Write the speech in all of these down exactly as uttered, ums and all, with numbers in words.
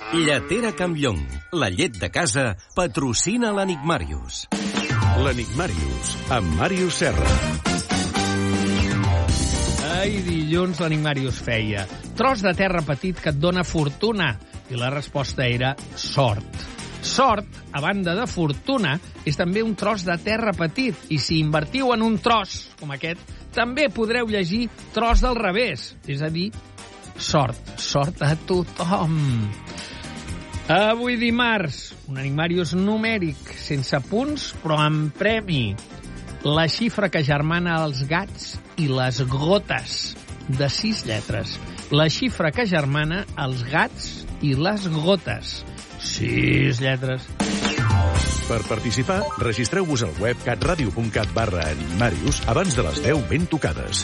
Lletera Campllong, la llet de casa, patrocina l'Enigmàrius. L'Enigmàrius, amb Màrius Serra. Ai, dilluns l'Enigmàrius feia tros de terra petit que et dona fortuna. I la resposta era sort. Sort, a banda de fortuna, és també un tros de terra petit. I si invertiu en un tros com aquest, també podreu llegir tros del revés. És a dir, sort. Sort a tothom. Avui dimarts, un Enigmàrius numèric, sense punts, però amb premi. La xifra que germana els gats i les gotes, de sis lletres. La xifra que germana els gats i les gotes, sis lletres. Per participar, registreu-vos al web catradio.cat barra Enigmàrius abans de les deu ben tocades.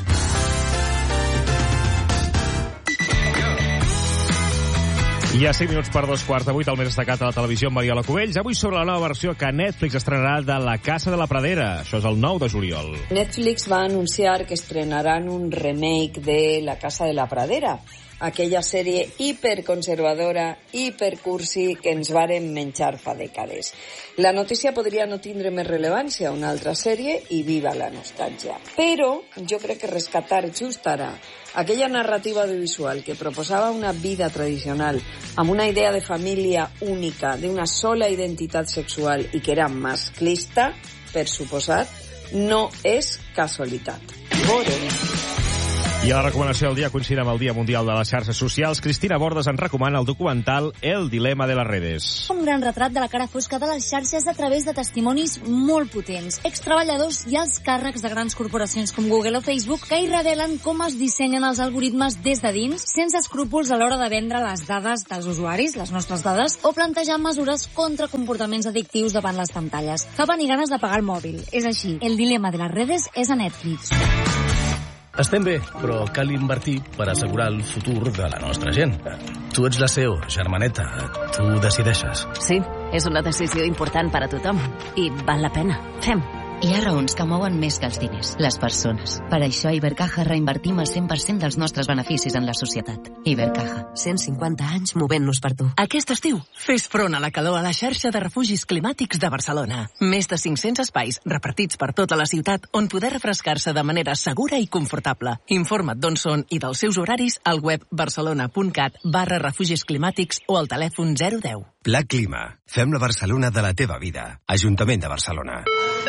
Hi ha cinc minuts per dos quarts de vuit, el més destacat a la televisió amb Mariola Cubells. Avui sobre la nova versió que Netflix estrenarà de La Casa de la Pradera. Això és el nou de juliol. Netflix va anunciar que estrenaran un remake de La Casa de la Pradera, aquella sèrie hiperconservadora, hipercursi que ens varen menjar fa dècades. La notícia podria no tindre més rellevància a una altra sèrie i viva la nostàlgia. Però jo crec que rescatar just ara aquella narrativa audiovisual que proposava una vida tradicional amb una idea de família única, d'una sola identitat sexual i que era masclista, per suposat, no és casualitat. I a la recomanació del dia coincida amb el Dia Mundial de les Xarxes Socials. Cristina Bordes ens recomana el documental El dilema de las redes. Un gran retrat de la cara fosca de les xarxes a través de testimonis molt potents. Extreballadors i els càrrecs de grans corporacions com Google o Facebook que hi revelen com es dissenyen els algoritmes des de dins, sense escrúpols a l'hora de vendre les dades dels usuaris, les nostres dades, o plantejar mesures contra comportaments addictius davant les pantalles. Que venir ganes de pagar el mòbil. És així. El dilema de les redes és a Netflix. Estem bé, però cal invertir per assegurar el futur de la nostra gent. Tu ets la C E O, germaneta. Tu decideixes. Sí, és una decisió important per a tothom. I val la pena. Fem. Hi ha raons que mouen més que els diners, les persones. Per això a Ibercaja reinvertim el cent per cent dels nostres beneficis en la societat. Ibercaja, cent cinquanta anys movent-nos per tu. Aquest estiu, fes front a la calor a la xarxa de refugis climàtics de Barcelona. Més de cinc-cents espais repartits per tota la ciutat on poder refrescar-se de manera segura i confortable. Informa't d'on són i dels seus horaris al web barcelona.cat barra refugis climàtics o al telèfon zero deu. Pla Clima. Fem la Barcelona de la teva vida. Ajuntament de Barcelona.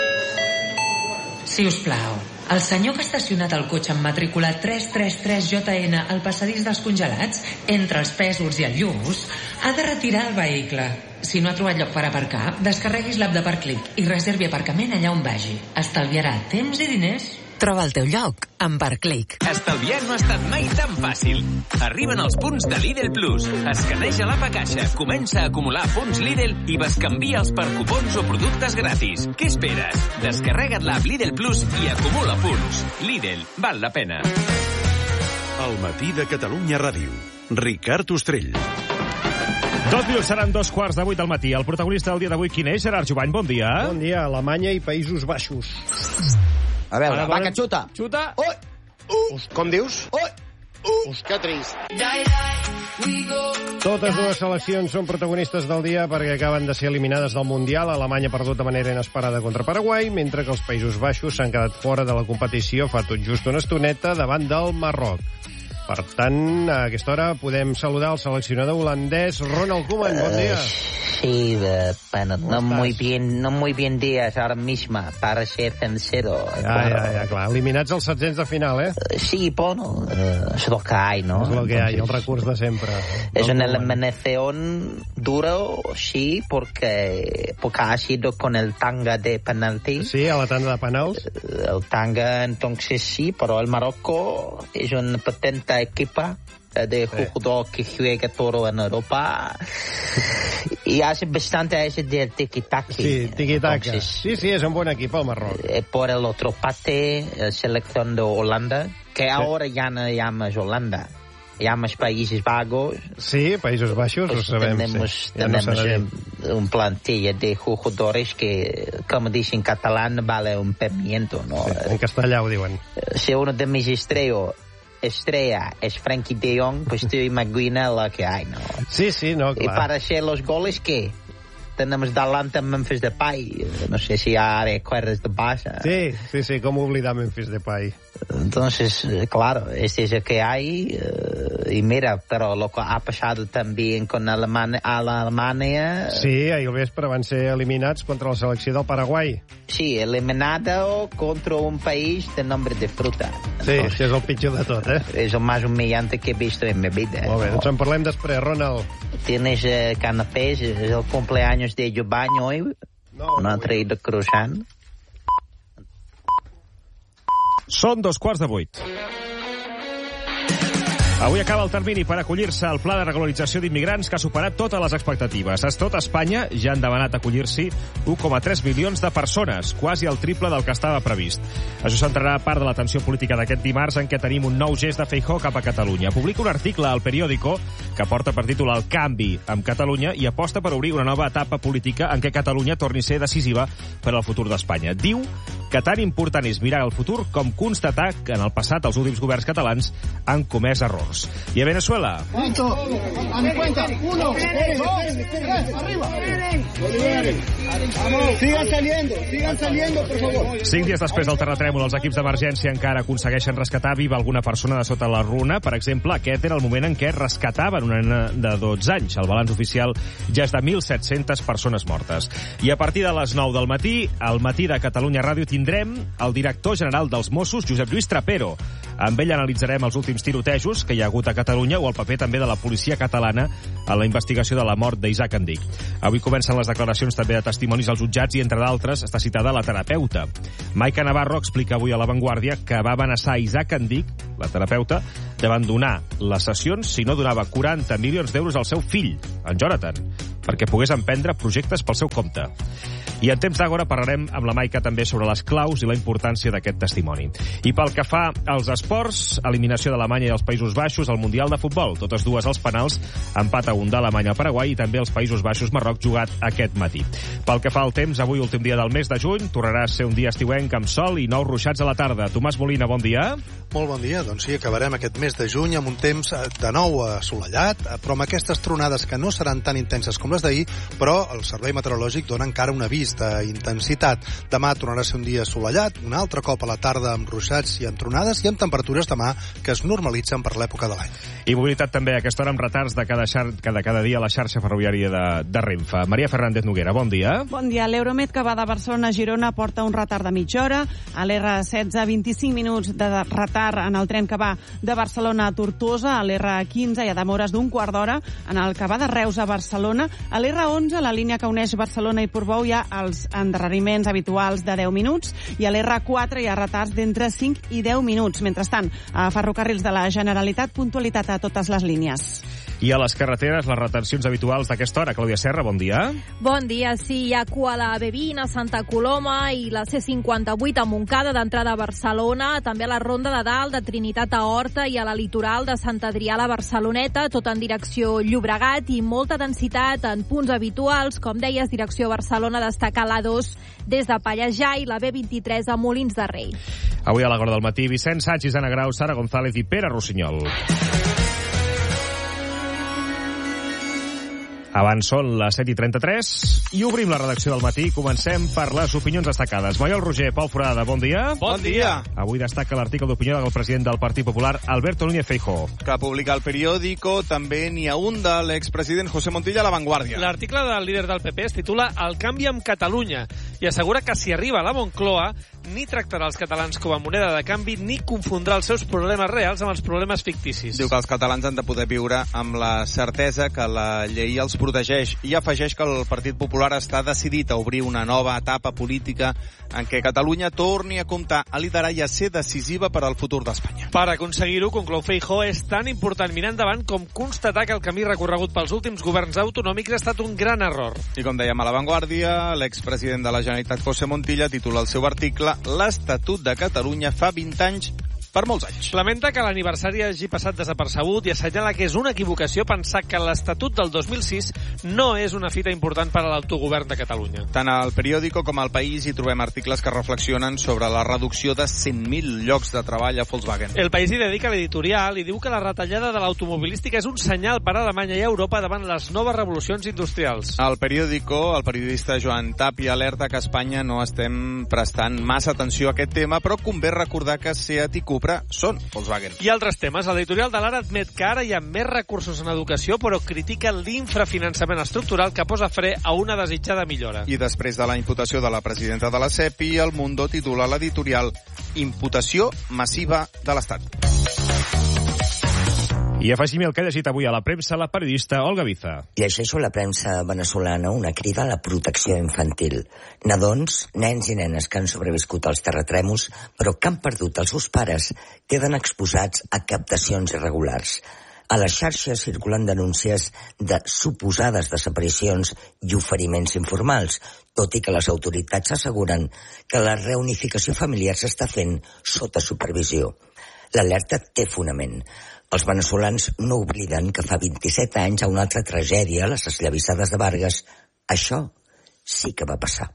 Si us plau, el senyor que ha estacionat el cotxe amb matrícula tres tres tres J N al passadís dels congelats, entre els Pèsols i el Lluç, ha de retirar el vehicle. Si no ha trobat lloc per aparcar, descarreguis l'app de Parclic i reservi aparcament allà on vagi. Estalviarà temps i diners. Troba el teu lloc amb Parclic. Estalviar no ha estat mai tan fàcil. Arriben els punts de Lidl Plus. Escaneja l'app a caixa, comença a acumular punts Lidl i bescanvia'ls per cupons o productes gratis. Què esperes? Descarrega't l'app Lidl Plus i acumula punts. Lidl, val la pena. El matí de Catalunya Ràdio. Ricard Ostrell. Dos minuts seran dos quarts de vuit del matí. El protagonista del dia d'avui, quin és? Gerard Jovany, bon dia. Bon dia. Alemanya i Països Baixos. A veure, va, que xuta. Xuta. Ui! Uh! Com dius? Ui! Uh! Que trist. Totes dues seleccions són protagonistes del dia perquè acaben de ser eliminades del Mundial. Alemanya ha perdut de manera inesperada contra Paraguai, mentre que els Països Baixos s'han quedat fora de la competició fa tot just una estoneta davant del Marroc. Per tant, a aquesta hora podem saludar el seleccionador holandès Ronald Koeman. Bon dia. Sí, bueno, no muy bien, no muy bien días ahora mismo para ser sincero. Ja, ja, ja, clar. Eliminats els setzents de final, eh? Sí, bueno, es lo que hay, ¿no? Es lo que hay, el recurs de sempre. Es una eliminación duro, sí, porque, porque ha sido con el tanga de penalti. Sí, a la tanda de penals. El tanga, entonces sí, pero el Marocco es una potente equipa de jugador que juega todo en Europa y hace bastante ese del tiki-taka. Sí, tiki-taka. Sí, sí, es un buen equipo el Marroc. Por el otro parte, la selección de Holanda, que sí. Ahora ya no llamas Holanda, llamas Países Bajos. Sí, Països Baixos, pues ho sabem. Tenemos, sí. tenemos no un plantilla de jugadores que, como dicen en catalán, vale un pimiento, ¿no? Sí, en castellà ho diuen. Si uno de mis estrellas estrella es Frankie de Jong, pues te imaginas lo que hay, ¿no? Sí, sí, no, claro. Y para hacer los goles, ¿qué? Tenemos delante a Memphis Depay. No sé si ya recuerdas de Barça. Sí, sí, sí, ¿cómo olvidar Memphis Depay? Entonces, claro, este es el que hay. Uh, y mira, pero lo que ha pasado también con Alemania... Alemania sí, ahir al vespre van ser eliminats contra la selecció del Paraguai. Sí, eliminado contra un país de nombre de fruta. Sí, Entonces, això és el pitjor de tot, eh? És el más humillante que he visto en mi vida. Molt bé, doncs en parlem després, Ronald. Tienes uh, canapés, és el cumpleaños de Giovanni hoy. No, no ha traído croissant. Són dos quarts de vuit. Avui acaba el termini per acollir-se al pla de regularització d'immigrants que ha superat totes les expectatives. A tot Espanya ja han demanat acollir-s'hi u coma tres milions de persones, quasi el triple del que estava previst. Això centrarà part de l'atenció política d'aquest dimarts en què tenim un nou gest de Feijóo cap a Catalunya. Publica un article al periòdico que porta per títol El canvi amb Catalunya i aposta per obrir una nova etapa política en què Catalunya torni a ser decisiva per al futur d'Espanya. Diu que tan important és mirar el futur com constatar que en el passat els últims governs catalans han comès errors. I a Venezuela... Listo, a mi cuenta, uno, dos, arriba. Sigan saliendo, sigan saliendo, por favor. Cinc dies després del terratrèmol, els equips d'emergència encara aconsegueixen rescatar viva alguna persona de sota la runa. Per exemple, aquest era el moment en què rescataven una nena de dotze anys. El balanç oficial ja és de mil set-centes persones mortes. I a partir de les nou del matí, al Matí de Catalunya Ràdio, tindrem el director general dels Mossos, Josep Lluís Trapero. Amb ell analitzarem els últims tirotejos que hi ha hagut a Catalunya o el paper també de la policia catalana a la investigació de la mort d'Isaac Andic. Avui comencen les declaracions també de testimonis als jutjats i, entre d'altres, està citada la terapeuta. Maica Navarro explica avui a La Vanguardia que va amenaçar Isaac Andic, la terapeuta, d'abandonar les sessions si no donava quaranta milions d'euros al seu fill, en Jonathan, perquè pogués emprendre projectes pel seu compte. I en temps d'agora parlarem amb la Maica també sobre les claus i la importància d'aquest testimoni. I pel que fa als esports, eliminació d'Alemanya i els Països Baixos al Mundial de Futbol. Totes dues als penals, empat a un d'Alemanya al Paraguai i també els Països Baixos-Marroc jugat aquest matí. Pel que fa al temps, avui últim dia del mes de juny, tornarà a ser un dia estiuenc amb sol i nous ruixats a la tarda. Tomàs Molina, bon dia. Molt bon dia. Doncs sí, acabarem aquest mes de juny amb un temps de nou assolellat, però amb aquestes tronades que no seran tan intenses com les d'ahir, però el Servei Meteorològic dona encara un avís d'intensitat. Demà tornarà a ser un dia assolellat, un altre cop a la tarda amb ruixats i amb tronades i amb temperatures demà que es normalitzen per l'època de l'any. I mobilitat també a aquesta hora amb retards de cada, xar... cada, cada dia a la xarxa ferroviària de, de Renfe. Maria Fernández Noguera, bon dia. Bon dia. L'Euromed que va de Barcelona a Girona porta un retard de mitja hora. A l'R setze, vint-i-cinc minuts de retard en el tren que va de Barcelona a Tortosa. A l'R quinze hi ha demores d'un quart d'hora en el que va de Reus a Barcelona. A l'R onze, la línia que uneix Barcelona i Portbou, hi ha els endarreriments habituals de deu minuts i a l'R quatre hi ha retards d'entre cinc i deu minuts. Mentrestant, a Ferrocarrils de la Generalitat, puntualitat a totes les línies. I a les carreteres, les retencions habituals d'aquesta hora. Clàudia Serra, bon dia. Bon dia. Sí, hi ha cua a la B vint, a Santa Coloma i la C cinquanta-vuit a Montcada d'entrada a Barcelona, també a la Ronda de Dalt, de Trinitat a Horta i a la Litoral de Sant Adrià a la Barceloneta, tot en direcció Llobregat i molta densitat en punts habituals, com deies, direcció Barcelona, destacar l'A dos des de Pallejà i la B vint-i-tres a Molins de Rei. Avui a la Gorda del Matí, Vicenç Sanchis, Anna Grau, Sara González i Pere Rossinyol. Abans són les set i trenta-tres i obrim la redacció del matí. Comencem per les opinions destacades. Maiol Roger, Pol Forada, bon dia. Bon dia. Avui destaca l'article d'opinió del president del Partit Popular, Alberto Núñez Feijóo. Que publica el periòdico, també n'hi ha un de l'expresident José Montilla a La Vanguardia. L'article del líder del P P es titula El canvi amb Catalunya i assegura que si arriba a la Moncloa ni tractarà els catalans com a moneda de canvi ni confondrà els seus problemes reals amb els problemes ficticis. Diu que els catalans han de poder viure amb la certesa que la llei els protegeix i afegeix que el Partit Popular està decidit a obrir una nova etapa política en què Catalunya torni a comptar, a liderar i a ser decisiva per al futur d'Espanya. Per aconseguir-ho, conclou Feijóo, és tan important mirar endavant com constatar que el camí recorregut pels últims governs autonòmics ha estat un gran error. I com dèiem a La Vanguardia, l'expresident de la Generalitat José Montilla titula el seu article L'Estatut de Catalunya fa vint anys per molts anys. Lamenta que l'aniversari hagi passat desapercebut i assenyala que és una equivocació pensar que l'Estatut del dos mil sis no és una fita important per a l'autogovern de Catalunya. Tant al Periódico com al País hi trobem articles que reflexionen sobre la reducció de cent mil llocs de treball a Volkswagen. El País hi dedica l'editorial i diu que la retallada de l'automobilística és un senyal per a Alemanya i Europa davant les noves revolucions industrials. Al Periódico, el periodista Joan Tapia alerta que a Espanya no estem prestant massa atenció a aquest tema, però convé recordar que Seat i Cupra són Volkswagen. I altres temes. L'editorial de l'Ara admet que ara hi ha més recursos en educació, però critica l'infrafinançament estructural que posa fre a una desitjada millora. I després de la imputació de la presidenta de la SEPI, El Mundo titula l'editorial Imputació massiva de l'Estat. I afegim el que ha llegit avui a la premsa la periodista Olga Biza. Llegeixo la premsa venezolana una crida a la protecció infantil. Nadons, nens i nenes que han sobreviscut als terratrèmols, però que han perdut els seus pares, queden exposats a captacions irregulars. A les xarxes circulen denúncies de suposades desaparicions i oferiments informals, tot i que les autoritats asseguren que la reunificació familiar s'està fent sota supervisió. L'alerta té fonament. Els venezolans no obliden que fa vint-i-set anys a una altra tragèdia, les esllavissades de Vargas, això sí que va passar.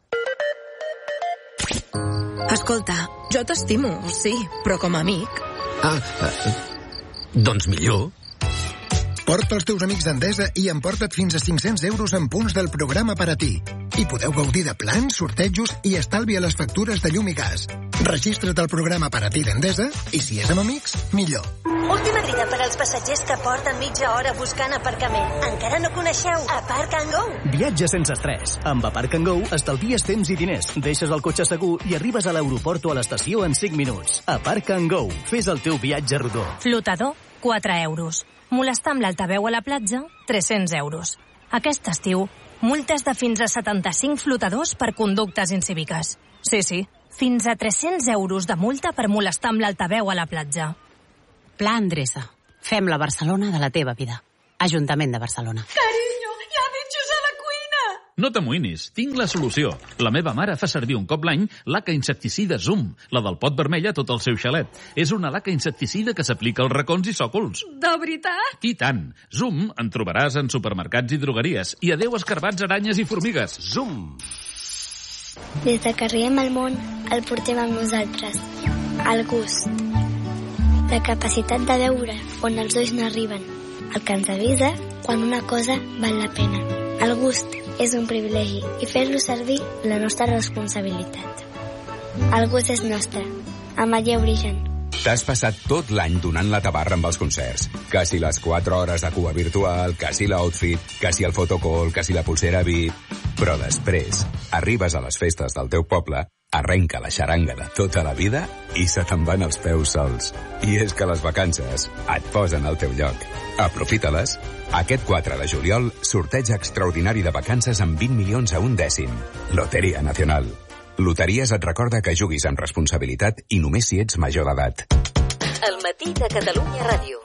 Escolta, jo t'estimo, sí, però com a amic. Ah, eh, doncs millor. Porta els teus amics d'Endesa i emporta't fins a cinc-cents euros en punts del programa per a ti. I podeu gaudir de plans, sortejos i estalvi a les factures de llum i gas. Registra't al programa per a ti d'Endesa i si és amb amics, millor. Última crida per als passatgers que porten mitja hora buscant aparcament. Encara no coneixeu Aparc and Go? Viatge sense estrès. Amb Aparc and Go estalvies temps i diners, deixes el cotxe segur i arribes a l'aeroport o a l'estació en cinc minuts. Aparc and Go. Fes el teu viatge rodó. Flotador, quatre euros. Molestar amb l'altaveu a la platja, tres-cents euros. Aquest estiu, multes de fins a setanta-cinc flotadors per conductes incíviques. Sí, sí, fins a tres-cents euros de multa per molestar amb l'altaveu a la platja. Pla Endreça. Fem la Barcelona de la teva vida. Ajuntament de Barcelona. Carinyo, hi ha bitxos a la cuina! No t'amoïnis, tinc la solució. La meva mare fa servir un cop l'any laca insecticida Zoom, la del pot vermell a tot el seu xalet. És una laca insecticida que s'aplica als racons i sòcols. De veritat? I tant. Zoom en trobaràs en supermercats i drogueries. I adeu escarbats, aranyes i formigues. Zoom! Des que arribem al món, el portem amb nosaltres. El gust. La capacitat de veure on els ulls no arriben. El que ens avisa quan una cosa val la pena. El gust és un privilegi i fer-lo servir la nostra responsabilitat. El gust és nostre. Amalia Origen. T'has passat tot l'any donant la tabarra amb els concerts. Que si les quatre hores de cua virtual, que si l'outfit, que si el fotocall, que si la pulsera V I P... Però després, arribes a les festes del teu poble, arrenca la xaranga de tota la vida i se te'n van els peus sols. I és que les vacances et posen al teu lloc. Aprofita-les. Aquest quatre de juliol, sorteig extraordinari de vacances amb vint milions a un dècim. Loteria Nacional. Loteries et recorda que juguis amb responsabilitat i només si ets major d'edat. El matí de Catalunya Ràdio.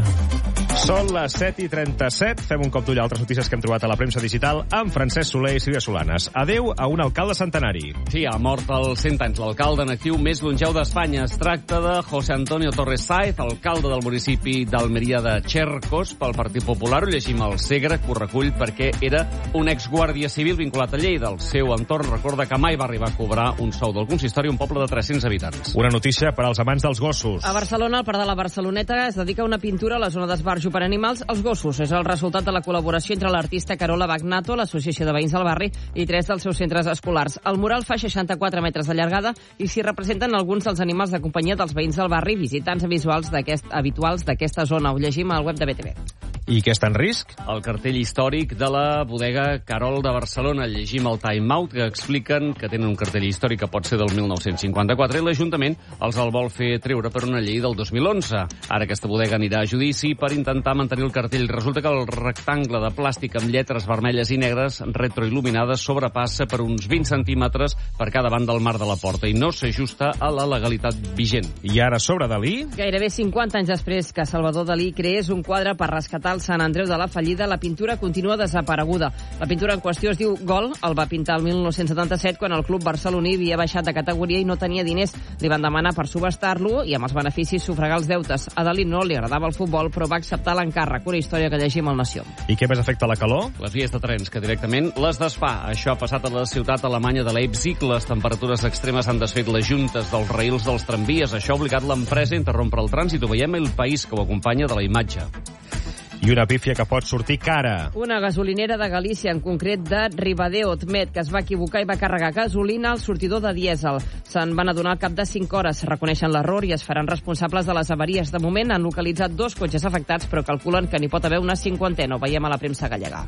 Són les set i trenta-set. Fem un cop d'ull a altres notícies que hem trobat a la premsa digital amb Francesc Soler i Sílvia Solanes. Adeu a un alcalde centenari. Sí, ha mort als cent anys l'alcalde en actiu més longeu d'Espanya. Es tracta de José Antonio Torres Sáez, alcalde del municipi d'Almeria de Chercos pel Partit Popular. Ho llegim al Segre, que ho recull perquè era un exguàrdia civil vinculat a Lleida. El seu entorn recorda que mai va arribar a cobrar un sou del consistori, un poble de tres-cents habitants. Una notícia per als amants dels gossos. A Barcelona, el Parc de la Barceloneta es dedica a una pintura a la zona d'esbarjo per animals, els gossos. És el resultat de la col·laboració entre l'artista Carola Bagnato, l'Associació de Veïns del Barri i tres dels seus centres escolars. El mural fa seixanta-quatre metres de llargada i s'hi representen alguns dels animals de companyia dels veïns del barri, visitants visuals d'aquest, habituals d'aquesta zona. Ho llegim al web de B T V. I què està en risc? El cartell històric de la bodega Carol de Barcelona. Llegim el Time Out, que expliquen que tenen un cartell històric que pot ser del mil nou-cents cinquanta-quatre i l'Ajuntament els el vol fer treure per una llei del dos mil onze. Ara aquesta bodega anirà a judici per intentar mantenir el cartell. Resulta que el rectangle de plàstic amb lletres vermelles i negres retroil·luminades sobrepassa per uns vint centímetres per cada banda del marc de la porta i no s'ajusta a la legalitat vigent. I ara sobre Dalí? Gairebé cinquanta anys després que Salvador Dalí creés un quadre per rescatar el al Sant Andreu de la Fallida, la pintura continua desapareguda. La pintura en qüestió es diu Gol, el va pintar el mil nou-cents setanta-set quan el club barceloní havia baixat de categoria i no tenia diners. Li van demanar per subestar-lo i amb els beneficis sufragar els deutes. A Dalí no li agradava el futbol, però va acceptar l'encàrrec. Una història que llegim al Nació. I què més afecta la calor? Les vies de trens, que directament les desfà. Això ha passat a la ciutat alemanya de Leipzig. Les temperatures extremes han desfet les juntes dels raïls dels tramvies. Això ha obligat l'empresa a interrompre el trànsit. Ho veiem El País, que ho acompanya de la imatge. I una pífia que pot sortir cara. Una gasolinera de Galícia, en concret de Ribadeo, admet que es va equivocar i va carregar gasolina al sortidor de dièsel. Se'n van adonar al cap de cinc hores. Reconeixen l'error i es faran responsables de les avaries. De moment han localitzat dos cotxes afectats, però calculen que n'hi pot haver una cinquantena. Ho veiem a la premsa gallega.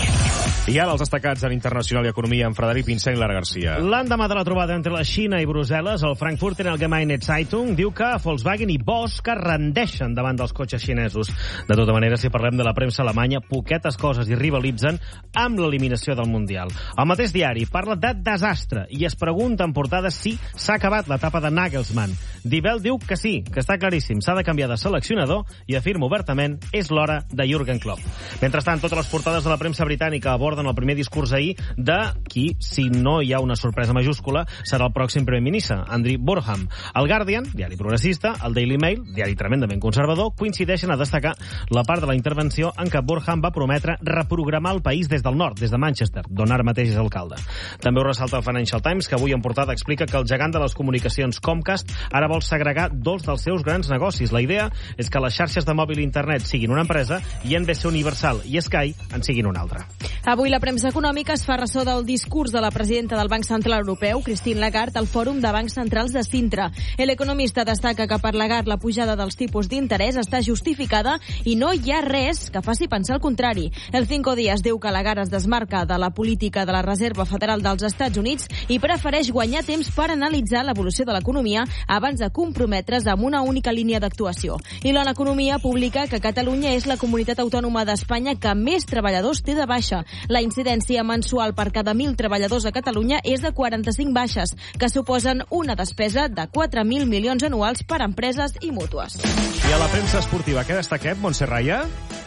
I ara els destacats en Internacional i Economia amb Frederic Vincent i Lara Garcia. L'endemà de la trobada entre la Xina i Brussel·les, el Frankfurter Allgemeine Zeitung diu que Volkswagen i Bosch es rendeixen davant dels cotxes xinesos. De tota manera, si parlem de la premsa alemanya, poquetes coses hi rivalitzen amb l'eliminació del Mundial. El mateix diari parla de desastre i es pregunta en portada si s'ha acabat l'etapa de Nagelsmann. Die Welt diu que sí, que està claríssim, s'ha de canviar de seleccionador i afirma obertament és l'hora de Jürgen Klopp. Mentrestant, totes les portades de la premsa britànica aborden el primer discurs ahir de qui, si no hi ha una sorpresa majúscula, serà el pròxim primer ministre, Andy Burnham. El Guardian, diari progressista, el Daily Mail, diari tremendament conservador, coincideixen a destacar la part de la intervenció en què Burnham va prometre reprogramar el país des del nord, des de Manchester, d'on ara mateix és alcalde. També ho ressalta el Financial Times, que avui en portada explica que el gegant de les comunicacions Comcast ara vol segregar dos dels seus grans negocis. La idea és que les xarxes de mòbil i internet siguin una empresa i N B C Universal i Sky en siguin una altra. Avui la premsa econòmica es fa ressò del discurs de la presidenta del Banc Central Europeu, Christine Lagarde, al Fòrum de Bancs Centrals de Sintra. L'economista destaca que per Lagarde la pujada dels tipus d'interès està justificada i no hi ha res que faci pensar el contrari. El Cinco Días diu que Lagarde es desmarca de la política de la Reserva Federal dels Estats Units i prefereix guanyar temps per analitzar l'evolució de l'economia abans de comprometre's amb una única línia d'actuació. I l'Ona Economia publica que Catalunya és la comunitat autònoma d'Espanya que més treballadors té de baixa. La incidència mensual per cada mil treballadors a Catalunya és de quaranta-cinc baixes, que suposen una despesa de quatre mil milions anuals per a empreses i mútues. I a la premsa esportiva, què destaquem, Montse Raya?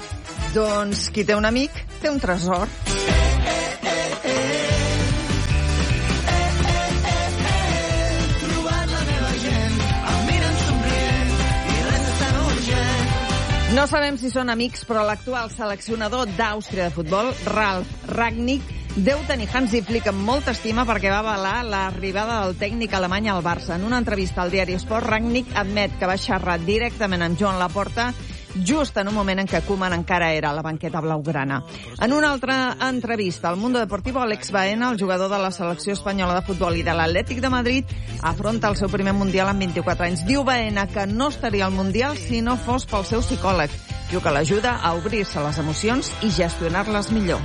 Doncs qui té un amic té un tresor. No sabem si són amics, però l'actual seleccionador d'Àustria de futbol, Ralf Rangnick, deu tenir Hansi Flick amb molta estima perquè va avalar l'arribada del tècnic alemany al Barça. En una entrevista al diari Sport, Rangnick admet que va xerrar directament amb Joan Laporta just en un moment en què Koeman encara era a la banqueta blaugrana. En una altra entrevista al Mundo Deportivo, Alex Baena, el jugador de la selecció espanyola de futbol i de l'Atlètic de Madrid, afronta el seu primer Mundial amb vint-i-quatre anys. Diu Baena que no estaria al Mundial si no fos pel seu psicòleg. Diu que l'ajuda a obrir-se les emocions i gestionar-les millor.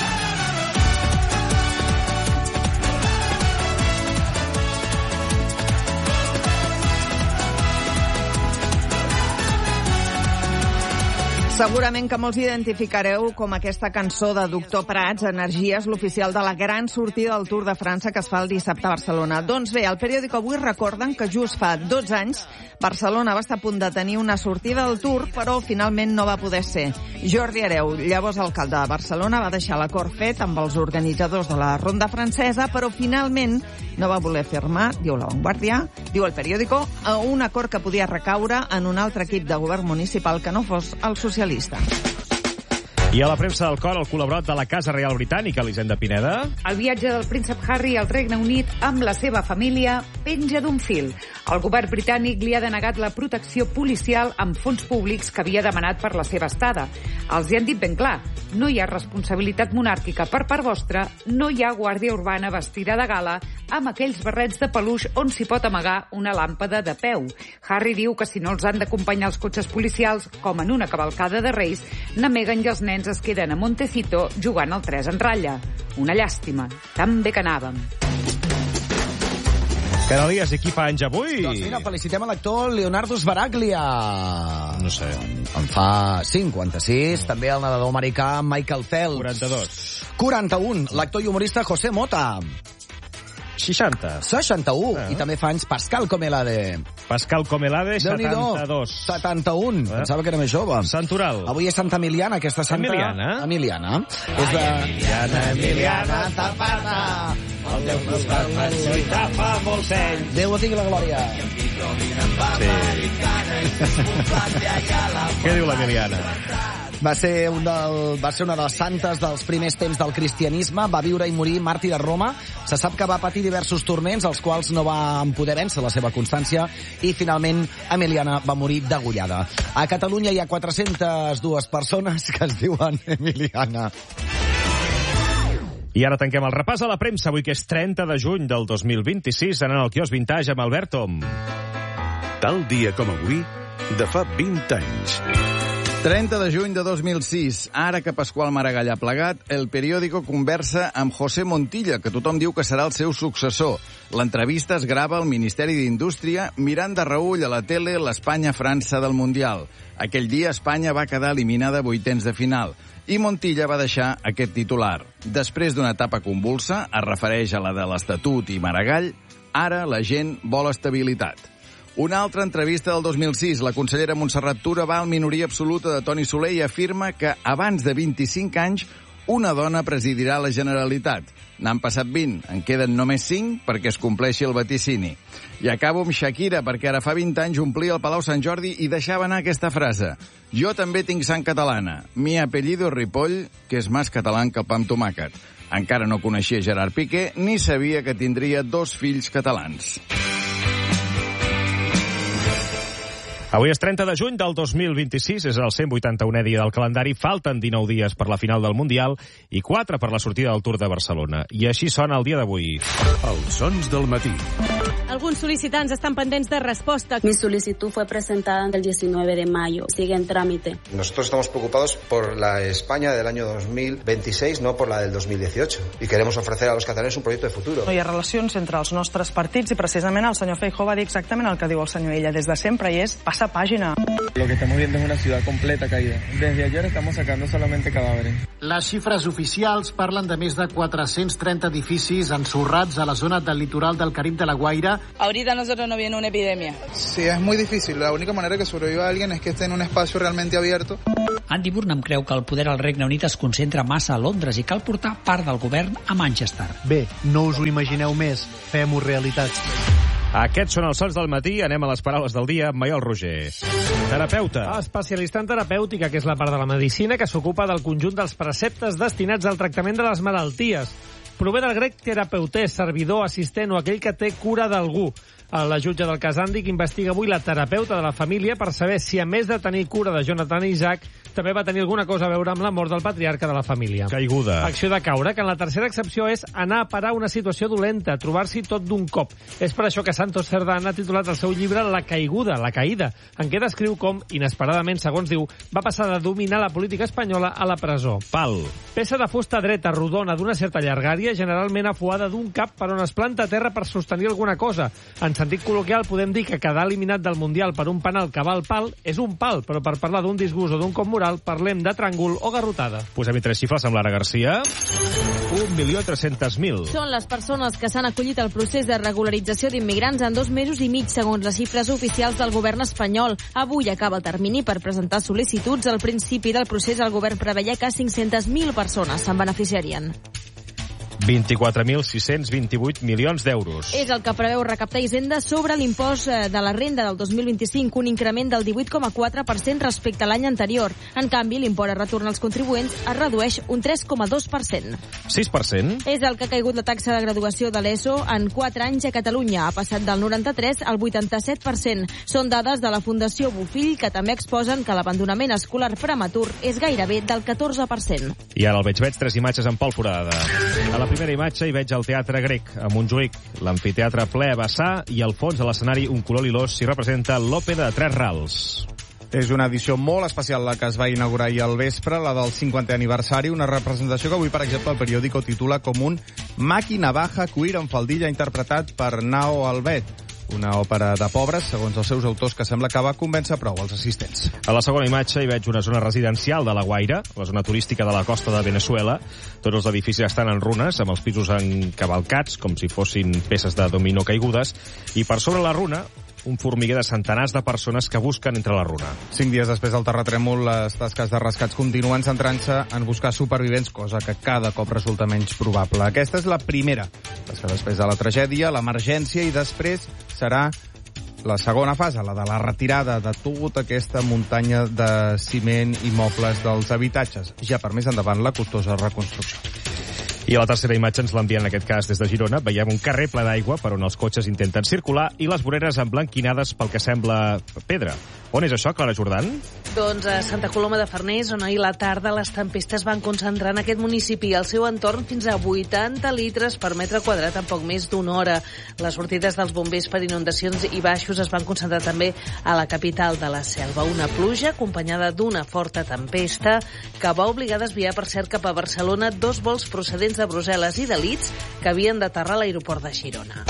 Segurament que molts identificareu com aquesta cançó de Doctor Prats, Energia, és l'oficial de la gran sortida del Tour de França que es fa el dissabte a Barcelona. Doncs bé, al periòdico avui recorden que just fa dotze anys Barcelona va estar a punt de tenir una sortida del Tour, però finalment no va poder ser. Jordi Hereu, llavors alcalde de Barcelona, va deixar l'acord fet amb els organitzadors de la ronda francesa, però finalment no va voler firmar, diu La Vanguardia, diu el periòdico, un acord que podia recaure en un altre equip de govern municipal que no fos el socialista. I a la premsa del cor, el col·laborat de la Casa Reial Britànica, Elisenda Pineda. El viatge del príncep Harry al Regne Unit amb la seva família penja d'un fil. El govern britànic li ha denegat la protecció policial amb fons públics que havia demanat per la seva estada. Els hi han dit ben clar, no hi ha responsabilitat monàrquica per part vostra, no hi ha guàrdia urbana vestida de gala amb aquells barrets de peluix on s'hi pot amagar una làmpada de peu. Harry diu que si no els han d'acompanyar els cotxes policials, com en una cavalcada de Reis, n'ameguen i els nens es queden a Montecito jugant al tres en ratlla. Una llàstima, tan bé que anàvem. Canalies, i qui fa anys avui? Doncs mira, felicitem a l'actor Leonardo Sbaraglia. No sé. En fa cinquanta-sis. També el nedador americà Michael Phelps. quaranta-dos. quaranta-un. L'actor i humorista José Mota. seixanta. seixanta-u. Ah. I també fa anys Pascal Comelade. Pascal Comelade, setanta-dos. setanta-un. Ah. Pensava que era més jove. Santoral. Avui és Santa Emiliana, aquesta santa... Emiliana? Emiliana. Ai, és de... Emiliana, Emiliana, tapada. El teu costat va lluitar fa molts anys. Déu ho tingui la glòria. Sí. Què diu l'Emiliana? Va ser, un del, va ser una de les santes dels primers temps del cristianisme, va viure i morir màrtir a Roma. Se sap que va patir diversos turments, els quals no va poder vèncer la seva constància, i finalment Emiliana va morir degollada. A Catalunya hi ha quatre-centes dues persones que es diuen Emiliana. I ara tanquem el repàs a la premsa, avui que és trenta de juny del dos mil vint-i-sis, anant al quiosc Vintage amb Albert Tom. Tal dia com avui, de fa vint anys. trenta de juny de dos mil sis, ara que Pasqual Maragall ha plegat, el periòdico conversa amb José Montilla, que tothom diu que serà el seu successor. L'entrevista es grava al Ministeri d'Indústria mirant de reüll a la tele l'Espanya-França del Mundial. Aquell dia Espanya va quedar eliminada a vuitens de final i Montilla va deixar aquest titular. Després d'una etapa convulsa, es refereix a la de l'Estatut i Maragall, ara la gent vol estabilitat. Una altra entrevista del dos mil sis, la consellera Montserrat Tura va al minoria absoluta de Toni Soler i afirma que abans de vint-i-cinc anys una dona presidirà la Generalitat. N'han passat vint, en queden només cinc perquè es compleixi el vaticini. I acabo amb Shakira, perquè ara fa vint anys omplia el Palau Sant Jordi i deixava anar aquesta frase. Jo també tinc sang catalana. Mi apellido Ripoll, que és més català que el pa amb tomàquet. Encara no coneixia Gerard Piqué ni sabia que tindria dos fills catalans. Avui és trenta de juny del dos mil vint-i-sis, és el cent vuitanta-unè dia del calendari, falten dinou dies per la final del Mundial i quatre per la sortida del Tour de Barcelona. I així sona el dia d'avui. Els sons del matí. Alguns sol·licitants estan pendents de resposta. Mi solicitud fue presentada el diecinueve de mayo. Sigue en trámite. Nosotros estamos preocupados por la España del año dos mil veintiséis, no por la del dos mil dieciocho. Y queremos ofrecer a los catalanes un proyecto de futuro. No hi ha relacions entre els nostres partits i precisament el senyor Feijóo va dir exactament el que diu el senyor Illa des de sempre i és passar página. Lo que estamos viendo es una ciudad completa caída. Desde ayer estamos sacando solamente cadáveres. Les xifres oficials parlen de més de quatre-cents trenta edificis ensorrats a la zona del litoral del Carib de la Guaira. Ahorita nosotros no viene una epidemia. Sí, es muy difícil. La única manera que sobreviva alguien es que esté en un espacio realmente abierto. Andy Burnham creu que el poder al Regne Unit es concentra massa a Londres i cal portar part del govern a Manchester. Bé, no us ho imagineu més. Fem-ho realitat. Aquests són els sons del matí. Anem a les paraules del dia amb Maiol Roger. Terapeuta. Especialista en terapèutica, que és la part de la medicina que s'ocupa del conjunt dels preceptes destinats al tractament de les malalties. Prové del grec terapeutes, servidor, assistent o aquell que té cura d'algú. La jutge del cas Andy que investiga avui la terapeuta de la família per saber si, a més de tenir cura de Jonathan i Isaac, també va tenir alguna cosa a veure amb la mort del patriarca de la família. Caiguda. Acció de caure, que en la tercera excepció és anar a parar una situació dolenta, trobar-s'hi tot d'un cop. És per això que Santos Cerdán ha titulat el seu llibre La caiguda, la caïda, en què descriu com, inesperadament, segons diu, va passar de dominar la política espanyola a la presó. Pal. Peça de fusta dreta, rodona, d'una certa llargària, generalment afuada d'un cap per on es planta a terra per sostenir alguna cosa. En sentit col·loquial, podem dir que quedar eliminat del Mundial per un penal que va al pal és un pal, però per parlar d'un disgust o d'un cop moral parlem de tràngol o garrotada. Posem-hi tres xifres amb Lara Garcia. un milió tres-cents mil. Són les persones que s'han acollit al procés de regularització d'immigrants en dos mesos i mig, segons les xifres oficials del govern espanyol. Avui acaba el termini per presentar sol·licituds. Al principi del procés, el govern preveia que cinc-centes mil persones se'n beneficiarien. vint-i-quatre mil sis-cents vint-i-vuit milions d'euros. És el que preveu recaptar Hisenda sobre l'impost de la renda del dos mil vint-i-cinc, un increment del divuit coma quatre per cent respecte a l'any anterior. En canvi, l'import a retorn als contribuents es redueix un tres coma dos per cent. sis per cent? És el que ha caigut la taxa de graduació de l'ESO en quatre anys a Catalunya. Ha passat del noranta-tres al vuitanta-set per cent. Són dades de la Fundació Bofill, que també exposen que l'abandonament escolar prematur és gairebé del catorze per cent. I ara el veig veig tres imatges amb Pol Forada. A la primera imatge hi veig el Teatre Grec, a Montjuïc, l'amfiteatre ple a vessar i al fons de l'escenari un color lilós s'hi representa l'òpera de Tres Rals. És una edició molt especial la que es va inaugurar ahir al vespre, la del cinquantè aniversari, una representació que avui, per exemple, el periòdico titula com un Màquina Baja Cuir en faldilla interpretat per Nao Albet. una òpera de pobres, segons els seus autors, que sembla que va convèncer prou els assistents. A la segona imatge hi veig una zona residencial de La Guaira, la zona turística de la costa de Venezuela. Tots els edificis estan en runes, amb els pisos encavalcats, com si fossin peces de dominó caigudes, i per sobre la runa un formiguer de centenars de persones que busquen entre la runa. Cinc dies després del terratrèmol, les tasques de rescats continuen centrant-se en buscar supervivents, cosa que cada cop resulta menys probable. Aquesta és la primera, després de la tragèdia, l'emergència, i després serà la segona fase, la de la retirada de tota aquesta muntanya de ciment i mobles dels habitatges. Ja per més endavant, la costosa reconstrucció. I a la tercera imatge ens l'envien, en aquest cas, des de Girona. Veiem un carrer ple d'aigua per on els cotxes intenten circular i les voreres emblanquinades pel que sembla pedra. On és això, Clara Jordan? Doncs a Santa Coloma de Farners, on ahir a la tarda les tempestes van concentrar en aquest municipi i al seu entorn fins a vuitanta litres per metre quadrat en poc més d'una hora. Les sortides dels bombers per inundacions i baixos es van concentrar també a la capital de la Selva. Una pluja acompanyada d'una forta tempesta que va obligar a desviar, per cert, cap a Barcelona dos vols procedents de Brussel·les i de Leeds que havien d'aterrar a l'aeroport de Girona.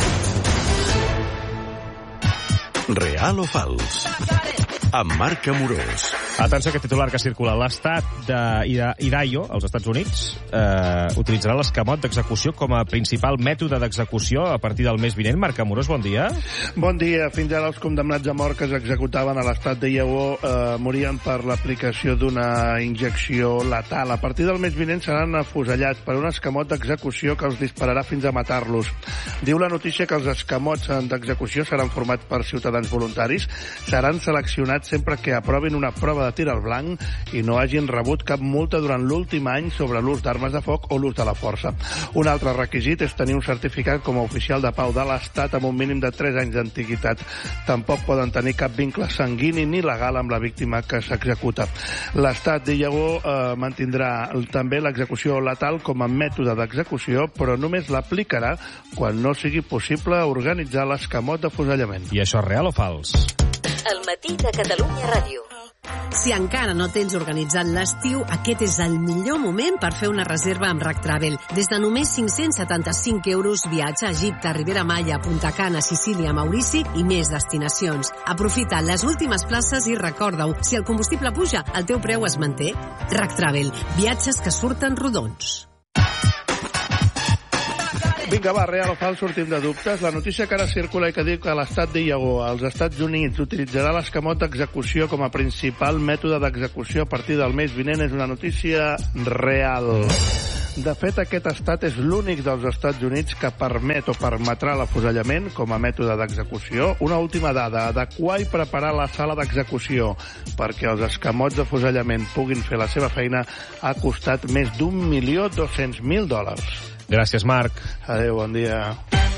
Real o fals? Amb Marc Amorós. Atenció, aquest titular que circula. L'estat d'Idaho, als Estats Units, eh, utilitzarà l'escamot d'execució com a principal mètode d'execució a partir del mes vinent. Marc Amorós, bon dia. Bon dia. Fins ara els condemnats a mort que s'executaven a l'estat d'Idaho eh, morien per l'aplicació d'una injecció letal. A partir del mes vinent seran afusellats per un escamot d'execució que els dispararà fins a matar-los. Diu la notícia que els escamots d'execució seran formats per ciutadans voluntaris, seran seleccionats sempre que aprovin una prova de tir al blanc i no hagin rebut cap multa durant l'últim any sobre l'ús d'armes de foc o l'ús de la força. Un altre requisit és tenir un certificat com a oficial de pau de l'Estat amb un mínim de tres anys d'antiguitat. Tampoc poden tenir cap vincle sanguini ni legal amb la víctima que s'executa. L'Estat d'Idaho eh, mantindrà també l'execució letal com a mètode d'execució, però només l'aplicarà quan no sigui possible organitzar l'escamot d'afusellament. I això és real o fals? El matí de Catalunya Ràdio. Si encara no tens organitzat l'estiu, aquest és el millor moment per fer una reserva amb RAC Travel. Des de només cinc-cents setanta-cinc euros, viatge a Egipte, Ribera Maya, Punta Cana, Sicília, Maurici i més destinacions. Aprofita les últimes places i recorda-ho, si el combustible puja, el teu preu es manté. RAC Travel, viatges que surten rodons. Vinga, va, real o fals, sortim de dubtes. La notícia que ara circula i que diu que l'estat d'Idaho, als Estats Units, utilitzarà l'escamot d'execució com a principal mètode d'execució a partir del mes vinent és una notícia real. De fet, aquest estat és l'únic dels Estats Units que permet o permetrà l'afusellament com a mètode d'execució. Una última dada, adequar i preparar la sala d'execució perquè els escamots d'afusellament puguin fer la seva feina ha costat més d'un milió dos-cents mil dòlars. Gràcies, Marc. Adéu, bon dia.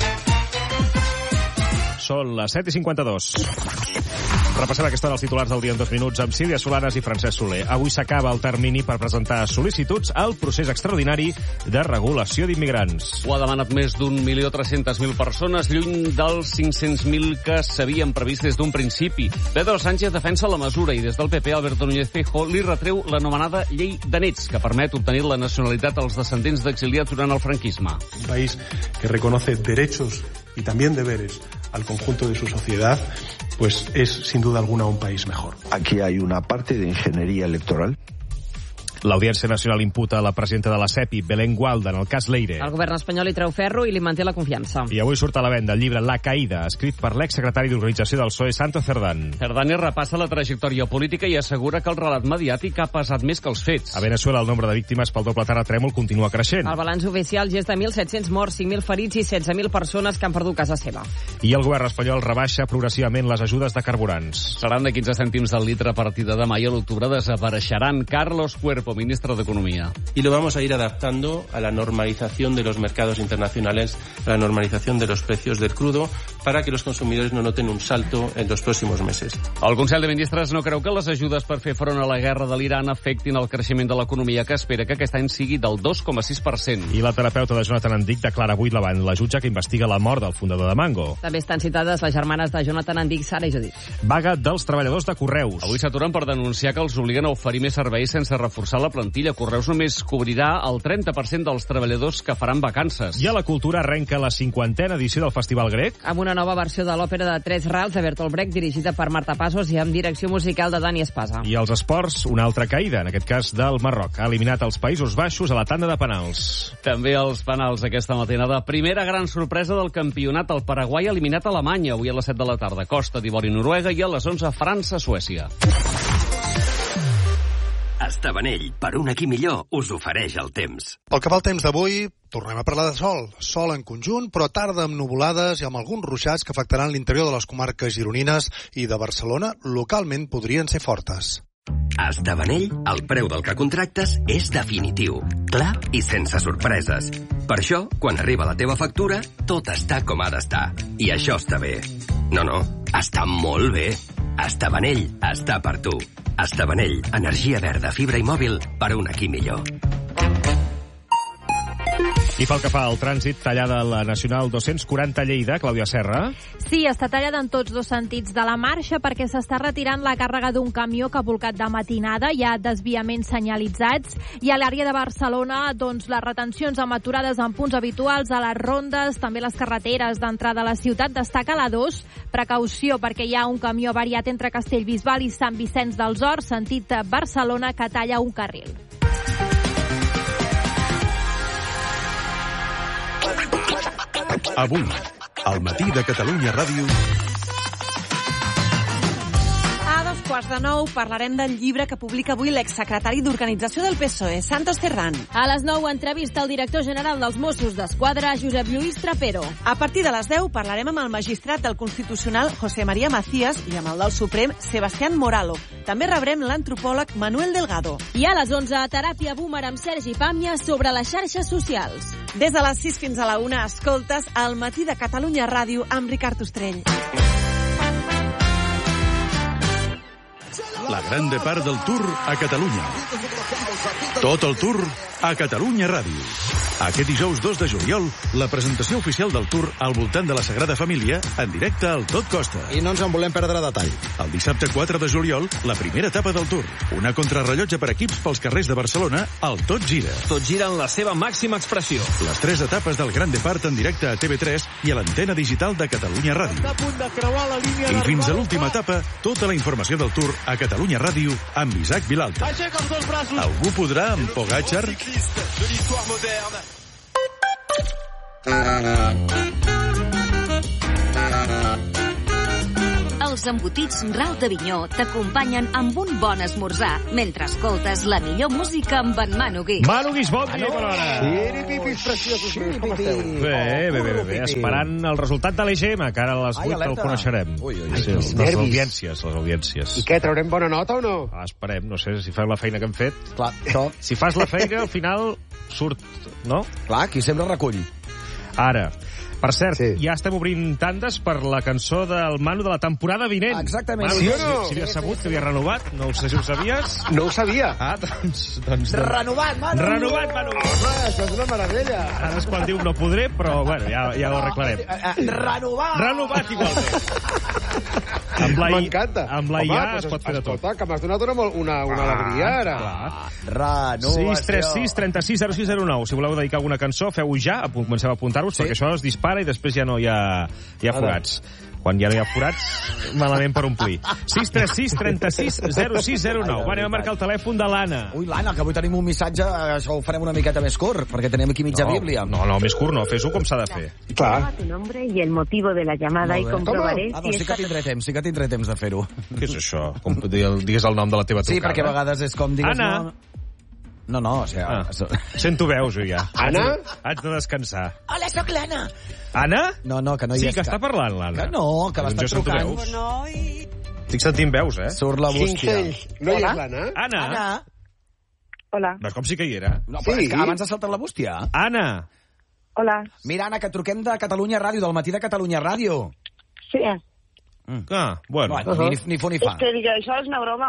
Són les set i cinquanta-dos. Repassem aquesta hora els titulars del dia en dos minuts amb Sílvia Solanes i Francesc Soler. Avui s'acaba el termini per presentar sol·licituds al procés extraordinari de regulació d'immigrants. Ho ha demanat més d'un milió tres-centes mil persones, lluny dels cinc-cents mil que s'havien previst des d'un principi. Pedro Sánchez defensa la mesura i des del P P Alberto Núñez Feijóo li retreu l'anomenada llei de nets, que permet obtenir la nacionalitat als descendents d'exiliats durant el franquisme. Un país que reconoce derechos y también deberes al conjunto de su sociedad, pues es sin duda alguna un país mejor. Aquí hay una parte de ingeniería electoral. L'Audiència Nacional imputa a la presidenta de la SEPI, Belén Gualda, en el cas Leire. El govern espanyol li treu ferro i li manté la confiança. I avui surt a la venda el llibre La Caída, escrit per l'exsecretari d'Organització del P S O E, Santo Cerdán. Cerdán repassa la trajectòria política i assegura que el relat mediàtic ha pesat més que els fets. A Venezuela el nombre de víctimes pel doble terratrèmol continua creixent. El balanç oficial ja és de mil set-cents morts, cinc mil ferits i setze mil persones que han perdut casa seva. I el govern espanyol rebaixa progressivament les ajudes de carburants. Seran de quinze cèntims del litre a partir de demà i a l'octubre desapareixeran. Carlos Cuerpo, ministre d'Economia. Y lo vamos a ir adaptando a la normalización de los mercados internacionales, a la normalización de los precios del crudo, para que los consumidores no noten un salto en los próximos meses. El Consell de Ministres no creu que les ajudes per fer front a la guerra de l'Iran afectin el creixement de l'economia, que espera que aquest any sigui del dos coma sis per cent. I la terapeuta de Jonathan Andic declara avui davant la jutge que investiga la mort del fundador de Mango. També estan citades les germanes de Jonathan Andic, Sara i Judit. Vaga dels treballadors de Correus. Avui s'aturen per denunciar que els obliguen a oferir més serveis sense reforçar la plantilla. Correus només cobrirà el trenta per cent dels treballadors que faran vacances. I a la cultura arrenca la cinquantena edició del Festival Grec. Amb una nova versió de l'òpera de Tres Rals de Bertolt Brecht, dirigida per Marta Passos i amb direcció musical de Dani Espasa. I als esports, una altra caïda, en aquest cas del Marroc. Ha eliminat els Països Baixos a la tanda de penals. També els penals aquesta matinada. Primera gran sorpresa del campionat. El Paraguai ha eliminat Alemanya avui a les set de la tarda. Costa d'Ivori, Noruega, i a les onze, França, Suècia. Estabanell, per un aquí millor, us ofereix el temps. Pel que fa al temps d'avui, tornem a parlar de sol. Sol en conjunt, però tarda amb nuvolades i amb alguns ruixats que afectaran l'interior de les comarques gironines i de Barcelona. Localment podrien ser fortes. A Estabanell, el preu del que contractes és definitiu, clar i sense sorpreses. Per això, quan arriba la teva factura, tot està com ha d'estar. I això està bé. No, no, està molt bé. Estabanell està per tu. Estabanell, energia verda, fibra i mòbil per un aquí millor. I pel que fa al trànsit, tallada la Nacional dos-cents quaranta Lleida, Clàudia Serra. Sí, està tallada en tots dos sentits de la marxa perquè s'està retirant la càrrega d'un camió que ha volcat de matinada. Hi ha desviaments senyalitzats i a l'àrea de Barcelona, doncs, les retencions amb aturades en punts habituals a les rondes, també les carreteres d'entrada a la ciutat. Destaca la dos, precaució perquè hi ha un camió avariat entre Castellbisbal i Sant Vicenç dels Horts, sentit Barcelona, que talla un carril. Avui, al matí de Catalunya Ràdio... A dos quarts de nou parlarem del llibre que publica avui l'exsecretari d'Organització del P S O E, Santos Cerdán. A les nou, entrevista al director general dels Mossos d'Esquadra, Josep Lluís Trapero. A partir de les deu parlarem amb el magistrat del Constitucional, José María Macías, i amb el del Suprem, Sebastián Moralo. També rebrem l'antropòleg Manuel Delgado. I a les onze, Teràpia Boomer amb Sergi Pàmia sobre les xarxes socials. Des de les sis fins a la una, escoltes al matí de Catalunya Ràdio amb Ricard Ostrell. La grande part del Tour a Catalunya. Tot el Tour a Catalunya Ràdio. Aquest dijous dos de juliol, la presentació oficial del Tour al voltant de la Sagrada Família en directe al Tot Costa. I no ens en volem perdre detall. El dissabte quatre de juliol, la primera etapa del Tour. Una contrarrellotge per equips pels carrers de Barcelona al Tot Gira. Tot gira en la seva màxima expressió. Les tres etapes del Gran Depart en directe a T V tres i a l'antena digital de Catalunya Ràdio. I fins a l'última etapa, tota la informació del Tour a Catalunya Ràdio amb Isaac Vilalta. Algú podrà amb Pogacar? Els embotits Ral d'Avinyó t'acompanyen amb un bon esmorzar mentre escoltes la millor música amb en Manu Guix. Manu Guix, bon dia, bona hora. Xiripipis preciosos, com esteu? Bé, bé, bé, bé, esperant el resultat de l'E G M, que ara a les vuit el coneixerem. Ui, ui, sí, les nervis. audiències, les audiències. I què, traurem bona nota o no? Ah, esperem, no sé si fem la feina que hem fet. Clar, això... Si fas la feina, al final surt, no? Clar, qui sempre recull. Ara, per cert, sí. Ja estem obrint tandes per la cançó del Manu de la temporada vinent. Exactament. Manu, Sí o si, no? si havies sabut que havia renovat, no ho sé si ho sabies. No ho sabia. Ah, doncs... doncs, doncs. Renovat, Manu! Renovat, Manu! Home, això és una meravella. Ara és quan diu no podré, però bueno, ja, ja ho arreglarem. Renovat! Renovat igualment. Amb la I, M'encanta. amb la I A es pot fer de tot. Escolta, que m'has donat una, una, una alegria, ara. Renovació. sis tres sis trenta sis zero sis zero nou. Si voleu dedicar alguna cançó, feu-ho ja, comenceu a apuntar-vos, sí. Perquè això es dispara i després ja no hi ha, hi ha forats. Quan ja no hi ha forats, malament per omplir. sis tres sis trenta sis zero sis zero nou. Va, anem a marcar el telèfon de l'Anna. Ui, l'Anna, que avui tenim un missatge, això ho farem una miqueta més curt, perquè tenim aquí mitja no, Bíblia. No, no, més curt no, fes-ho com s'ha de fer. Clar. Tu nombre y el motivo de la llamada y comprobaré ah, doncs si sí que tindré temps, sí que tindré temps de fer-ho. Què és això? Com, digues el nom de la teva trucada. Sí, perquè a vegades és com digues... Anna! No, no, o sigui... Ah, sento veus, jo ja. Anna? Haig de descansar. Hola, sóc l'Anna. Anna? No, no, que no hi sí, és... Sí, que està parlant, l'Anna. Que no, que m'està doncs trucant. Veus. No, i... Estic sentint veus, eh? Surt la bústia. No hi és l'Anna? Anna? Anna? Hola. Veus com sí que hi era? No, però sí. És que abans ha saltat la bústia. Anna? Hola. Mira, Anna, que truquem de Catalunya Ràdio, del matí de Catalunya Ràdio. Sí. Mm. Ah, bueno. bueno uh -huh. ni, ni fu ni fa. És que dic, això és una broma.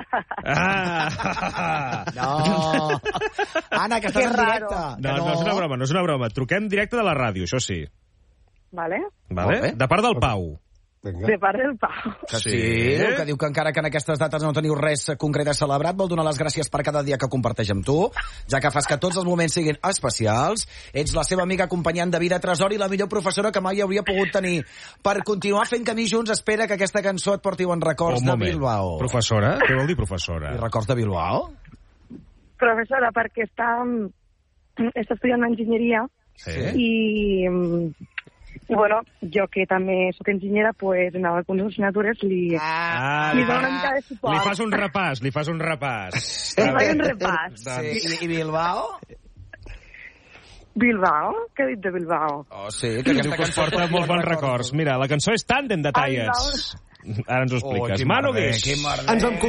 Ah! No! Anna, que estàs en directe. No, no, no és una broma, no és una broma. Truquem directe de la ràdio, això sí. Vale. Vale? De part del Pau. Vinga. De part del Pau. Que sí, sí, que diu que encara que en aquestes dates no teniu res concret celebrat, vol donar les gràcies per cada dia que comparteix amb tu, ja que fas que tots els moments siguin especials. Ets la seva amiga acompanyant de vida, tresor i la millor professora que mai hauria pogut tenir. Per continuar fent camí junts, espera que aquesta cançó et porti bons records de Bilbao. Professora? Què vol dir professora? I records de Bilbao? Professora, perquè està, està estudiant enginyeria sí. i... I, bueno, jo que també sóc enginyera, pues, en algunes assignatures li, ah, li li dono una mica de suport. Li fas un repàs, li fas un repàs. Li faig un repàs. Sí. I, I Bilbao? Bilbao? Què ha dit de Bilbao? Oh, sí, que aquesta cançó porta molts bons records. Mira, la cançó és Tàndem de Talles. Ara ens ho expliques. Oh, Manu Guix. Ens